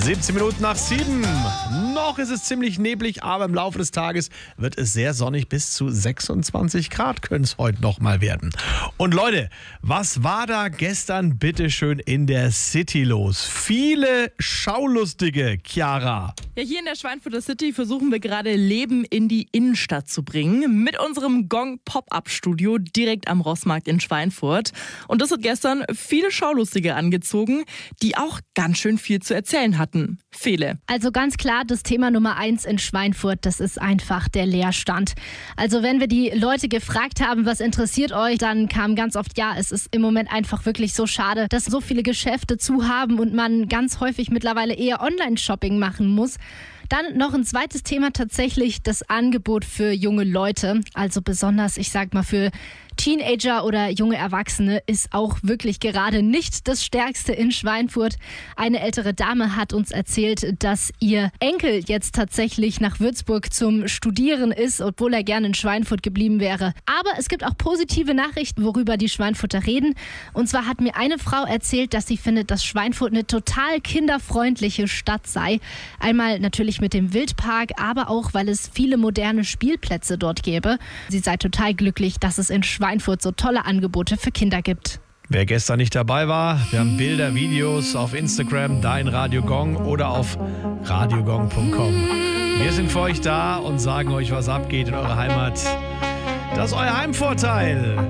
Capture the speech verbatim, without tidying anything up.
siebzehn Minuten nach sieben. Noch ist es ziemlich neblig, aber im Laufe des Tages wird es sehr sonnig. Bis zu sechsundzwanzig Grad können es heute noch mal werden. Und Leute, was war da gestern bitteschön in der City los? Viele Schaulustige, Chiara. Ja, hier in der Schweinfurter City versuchen wir gerade Leben in die Innenstadt zu bringen. Mit unserem Gong Pop-Up-Studio direkt am Rossmarkt in Schweinfurt. Und das hat gestern viele Schaulustige angezogen, die auch ganz schön viel zu erzählen hatten. Fele. Also ganz klar, das Thema Nummer eins in Schweinfurt, das ist einfach der Leerstand. Also wenn wir die Leute gefragt haben, was interessiert euch, dann kam ganz oft, ja, es ist im Moment einfach wirklich so schade, dass so viele Geschäfte zu haben und man ganz häufig mittlerweile eher Online-Shopping machen muss. Dann noch ein zweites Thema, tatsächlich das Angebot für junge Leute. Also besonders, ich sag mal, für Teenager oder junge Erwachsene ist auch wirklich gerade nicht das Stärkste in Schweinfurt. Eine ältere Dame hat uns erzählt, dass ihr Enkel jetzt tatsächlich nach Würzburg zum Studieren ist, obwohl er gerne in Schweinfurt geblieben wäre. Aber es gibt auch positive Nachrichten, worüber die Schweinfurter reden. Und zwar hat mir eine Frau erzählt, dass sie findet, dass Schweinfurt eine total kinderfreundliche Stadt sei. Einmal natürlich mit dem Wildpark, aber auch, weil es viele moderne Spielplätze dort gäbe. Sie sei total glücklich, dass es in Schweinfurt so tolle Angebote für Kinder gibt. Wer gestern nicht dabei war, wir haben Bilder, Videos auf Instagram, Dein Radio Gong oder auf radiogong punkt com. Wir sind für euch da und sagen euch, was abgeht in eurer Heimat. Das ist euer Heimvorteil.